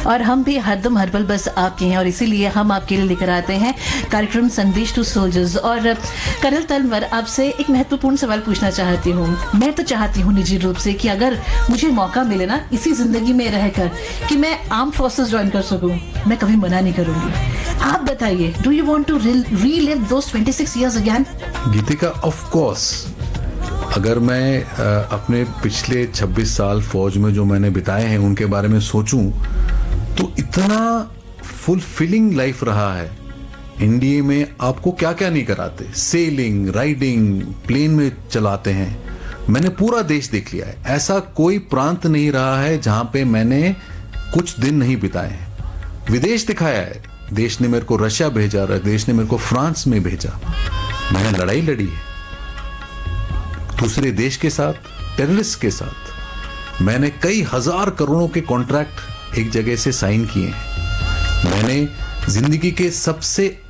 और हम भी हरदम हर पल बस आपके हैं, और इसीलिए हम आपके लिए लेकर आते हैं कार्यक्रम संदेश टू सोल्जर्स। और कर्नल तलवर, आपसे एक महत्वपूर्ण सवाल पूछना चाहती हूँ। मैं तो चाहती हूँ निजी रूप से कि अगर मुझे मौका मिले ना इसी जिंदगी में रहकर कि मैं आर्म फोर्सेस ज्वाइन कर सकूँ, मैं कभी मना नहीं करूंगी। आप बताइए, do you want to relive those 26 years again? Geetika, of course, अगर मैं अपने पिछले 26 साल फौज में जो मैंने बिताए हैं उनके बारे में सोचूं तो इतना फुलफिलिंग लाइफ रहा है। इंडिया में आपको क्या क्या नहीं कराते, सेलिंग, राइडिंग, प्लेन में चलाते हैं। मैंने पूरा देश देख लिया है, ऐसा कोई प्रांत नहीं रहा है जहां पे मैंने कुछ दिन नहीं बिताए हैं। विदेश दिखाया है, देश ने मेरे को रशिया भेजा, देश ने मेरे को फ्रांस में भेजा। मैंने लड़ाई लड़ी है दूसरे देश के साथ, टेररिस्ट के साथ। मैंने कई हजार करोड़ों के कॉन्ट्रैक्ट एक जगह से साइन किए हैं। मैंने जिंदगी के सबसे